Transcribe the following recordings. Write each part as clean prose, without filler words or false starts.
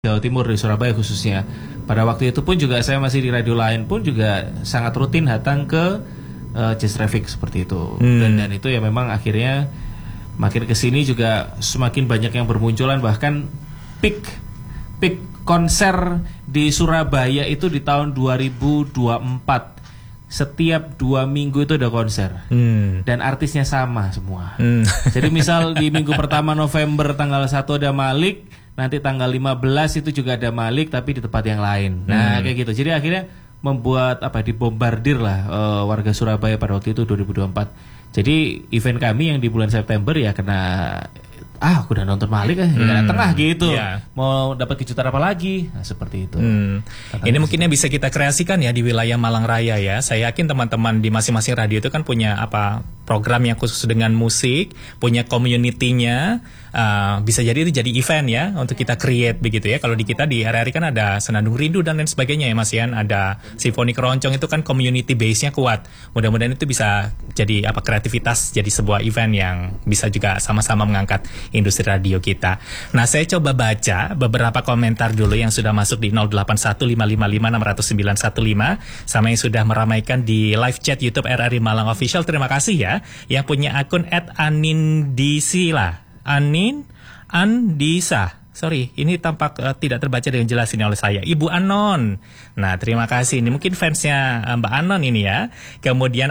Jawa Timur, di Surabaya khususnya. Pada waktu itu pun juga saya masih di radio lain pun juga sangat rutin datang ke Jazz Traffic seperti itu. Dan itu ya memang akhirnya makin kesini juga semakin banyak yang bermunculan, bahkan peak konser di Surabaya itu di tahun 2024. Setiap 2 minggu itu ada konser dan artisnya sama semua. Jadi misal di minggu pertama November tanggal 1 ada Malik, nanti tanggal 15 itu juga ada Malik tapi di tempat yang lain. Nah kayak gitu. Jadi akhirnya membuat dibombardir lah warga Surabaya pada waktu itu 2024. Jadi event kami yang di bulan September ya kena aku udah nonton Malik ya tengah gitu. Mau dapat kejutan apa lagi? Nah, seperti itu. Ini mungkinnya bisa kita kreasikan ya di wilayah Malang Raya ya. Saya yakin teman-teman di masing-masing radio itu kan punya program yang khusus dengan musik, punya community-nya. Bisa jadi itu jadi event ya untuk kita create begitu ya. Kalau di kita di RRI kan ada Senandung Rindu dan lain sebagainya ya Mas Ian, ada Simfoni Keroncong, itu kan community base-nya kuat. Mudah-mudahan itu bisa jadi kreativitas, jadi sebuah event yang bisa juga sama-sama mengangkat industri radio kita. Nah, saya coba baca beberapa komentar dulu yang sudah masuk di 081555600915 sama yang sudah meramaikan di live chat YouTube RRI Malang Official. Terima kasih ya yang punya akun @anindisila. Andisa. Sorry, ini tampak tidak terbaca dengan jelas ini oleh saya. Ibu Anon. Nah, terima kasih. Ini mungkin fansnya Mbak Anon ini ya. Kemudian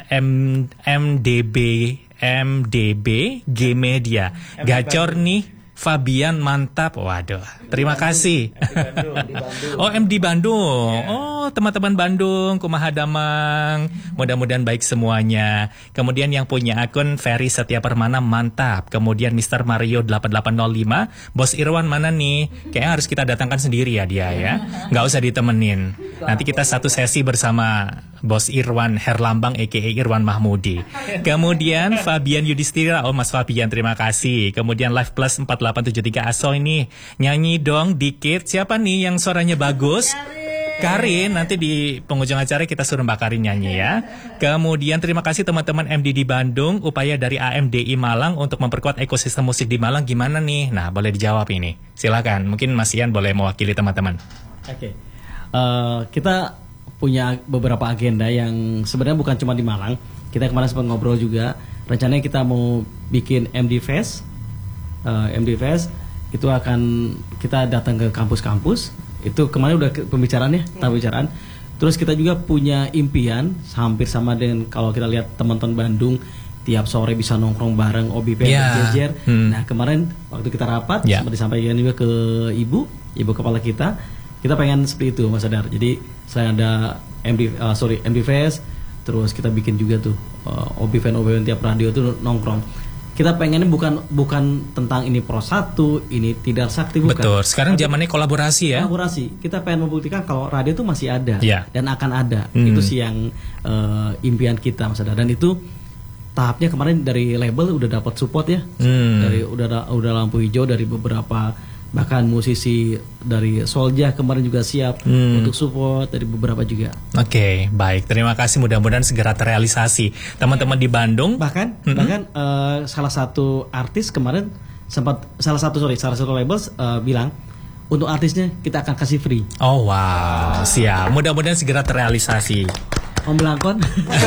MDB Gmedia. Gacor nih. Fabian mantap, waduh, terima kasih. Oh, MD Bandung. Oh, teman-teman Bandung, kumaha damang. Mudah-mudahan baik semuanya. Kemudian yang punya akun Ferry Setia Permana, mantap. Kemudian Mr. Mario 8805, Bos Irwan mana nih? Kayaknya harus kita datangkan sendiri ya dia ya. Nggak usah ditemenin. Nanti kita satu sesi bersama Bos Irwan Herlambang aka Irwan Mahmudi. Kemudian Fabian Yudhistira, oh Mas Fabian terima kasih. Kemudian Live Plus 4873 Aso ini nyanyi dong dikit. Siapa nih yang suaranya bagus? Karin, nanti di penghujung acara kita suruh Mbak Karin nyanyi ya. Kemudian terima kasih teman-teman MD di Bandung, upaya dari AMDI Malang untuk memperkuat ekosistem musik di Malang gimana nih? Nah, boleh dijawab ini. Silakan, mungkin Mas Ian boleh mewakili teman-teman. Oke. Kita punya beberapa agenda yang sebenarnya bukan cuma di Malang. Kita kemarin sempat ngobrol juga. Rencananya kita mau bikin MD Fest. MD Fest itu akan kita datang ke kampus-kampus. Itu kemarin udah pembicaraan ya, pembicaraan. Terus kita juga punya impian hampir sama dengan kalau kita lihat teman-teman Bandung tiap sore bisa nongkrong bareng OBP berjejer. Nah, kemarin waktu kita rapat sempat disampaikan juga ke ibu kepala kita pengen seperti itu Mas Adar. Jadi selain ada MD Fest, terus kita bikin juga tuh OBP tiap radio tuh nongkrong. Kita pengennya bukan tentang ini Pro 1, ini Tidar Sakti, bukan. Betul. Sekarang zamannya kolaborasi ya. Kolaborasi. Kita pengen membuktikan kalau radio itu masih ada dan akan ada. Itu sih yang impian kita Mas Adar. Dan itu tahapnya kemarin dari label udah dapat support ya. Dari udah lampu hijau dari beberapa, bahkan musisi dari Solja kemarin juga siap untuk support dari beberapa juga. Oke, baik. Terima kasih, mudah-mudahan segera terrealisasi. Teman-teman di Bandung bahkan salah satu artis kemarin salah satu label bilang untuk artisnya kita akan kasih free. Oh wow, siap. Mudah-mudahan segera terrealisasi. Om Belangkon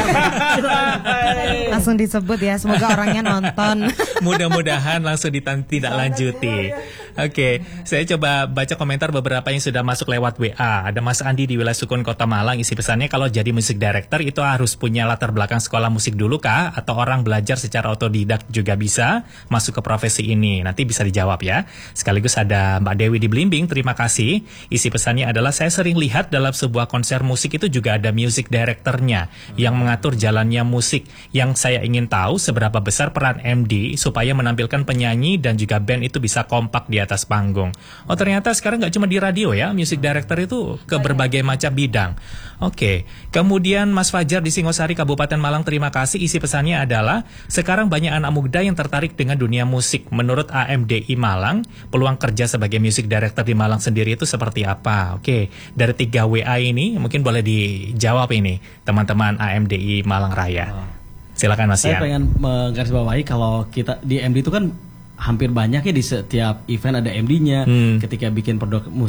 langsung disebut ya, semoga orangnya nonton. Mudah-mudahan langsung ditindaklanjuti. Oke, saya coba baca komentar beberapa yang sudah masuk lewat WA. Ada Mas Andi di wilayah Sukun Kota Malang, isi pesannya kalau jadi music director itu harus punya latar belakang sekolah musik dulu kah? Atau orang belajar secara otodidak juga bisa masuk ke profesi ini? Nanti bisa dijawab ya. Sekaligus ada Mbak Dewi di Blimbing, terima kasih. Isi pesannya adalah saya sering lihat dalam sebuah konser musik itu juga ada music directornya yang mengatur jalannya musik. Yang saya ingin tahu seberapa besar peran MD supaya menampilkan penyanyi dan juga band itu bisa kompak di atas panggung. Oh ternyata sekarang nggak cuma di radio ya, music director itu ke berbagai macam bidang. Oke, kemudian Mas Fajar di Singosari Kabupaten Malang, terima kasih. Isi pesannya adalah sekarang banyak anak muda yang tertarik dengan dunia musik. Menurut AMDI Malang, peluang kerja sebagai music director di Malang sendiri itu seperti apa? Oke, dari 3 WA ini mungkin boleh dijawab ini teman-teman AMDI Malang Raya. Silakan Mas Ian. Saya pengen menggarisbawahi kalau kita di MD itu kan hampir banyak ya di setiap event ada MD-nya. Ketika bikin produk